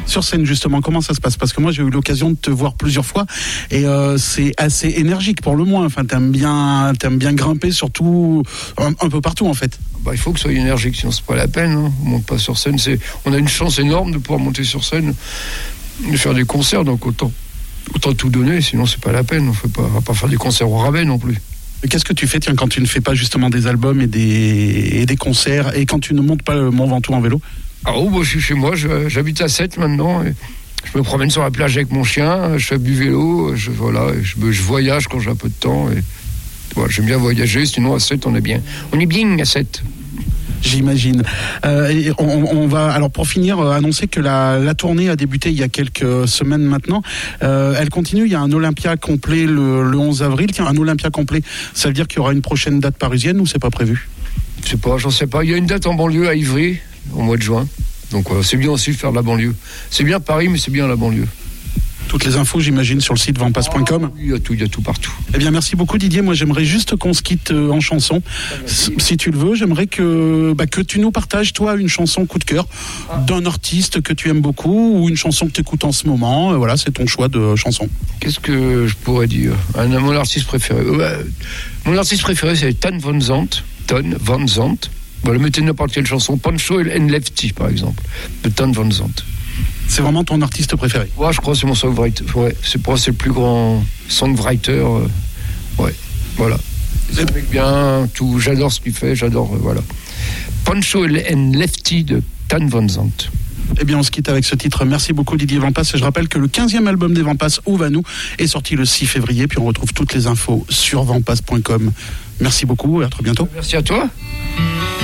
Sur scène, justement, comment ça se passe? Parce que moi, j'ai eu l'occasion de te voir plusieurs fois et c'est assez énergique pour le moins. Enfin, t'aimes bien grimper, surtout un peu partout, en fait. Il faut que ce soit énergique, sinon c'est pas la peine. Hein. On monte pas sur scène. On a une chance énorme de pouvoir monter sur scène, de faire des concerts, donc autant tout donner, sinon c'est pas la peine. On va pas faire des concerts au rabais non plus. Et qu'est-ce que tu fais, quand tu ne fais pas justement des albums et des concerts, et quand tu ne montes pas le Mont Ventoux en vélo? Je suis chez moi, j'habite à Sète maintenant, et je me promène sur la plage avec mon chien, je fais du vélo, je voyage quand j'ai un peu de temps, et voilà, j'aime bien voyager, sinon à Sète on est bien à Sète. J'imagine. On va, alors pour finir, annoncer que la tournée a débuté il y a quelques semaines maintenant. Elle continue, il y a un Olympia complet le 11 avril. Un Olympia complet, ça veut dire qu'il y aura une prochaine date parisienne ou c'est pas prévu? J'en sais pas. Il y a une date en banlieue à Ivry, au mois de juin. Donc c'est bien aussi de faire de la banlieue. C'est bien Paris, mais c'est bien la banlieue. Toutes les infos, j'imagine, sur le site vampasse.com. Il y a tout partout. Eh bien, merci beaucoup, Didier. Moi, j'aimerais juste qu'on se quitte en chanson. Si tu le veux, j'aimerais que tu nous partages, toi, une chanson coup de cœur d'un artiste que tu aimes beaucoup ou une chanson que tu écoutes en ce moment. Voilà, c'est ton choix de chanson. Qu'est-ce que je pourrais dire? Mon artiste préféré. Mon artiste préféré, c'est Ton Van Zandt. Voilà, mettez n'importe quelle chanson. Pancho and Lefty, par exemple, de Ton Van Zandt. C'est vraiment ton artiste préféré? Ouais, je crois que c'est mon songwriter. Ouais, c'est le plus grand songwriter. Ouais, voilà. C'est bien, tout. J'adore ce qu'il fait, voilà. Pancho and Lefty de Ton Van Zandt. Eh bien, on se quitte avec ce titre. Merci beaucoup, Didier Vampas. Et je rappelle que le 15e album des Vampas, Où va nous, est sorti le 6 février. Puis on retrouve toutes les infos sur vampasse.com. Merci beaucoup et à très bientôt. Merci à toi.